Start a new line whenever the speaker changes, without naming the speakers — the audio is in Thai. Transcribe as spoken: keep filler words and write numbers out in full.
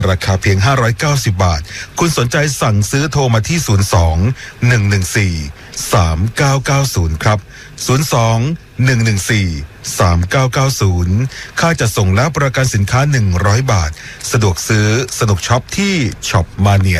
ราคาเพียงห้าร้อยเก้าสิบบาทคุณสนใจสั่งซื้อโทรมาที่ศูนย์ สอง หนึ่ง หนึ่ง สี่ สาม เก้า เก้า ศูนย์ครับศูนย์ สอง หนึ่ง หนึ่ง สี่ สาม เก้า เก้า ศูนย์ค่าจัดส่งและประกันสินค้าหนึ่งร้อยบาทสะดวกซื้อสนุกช็อปที่ช็อปมาเนีย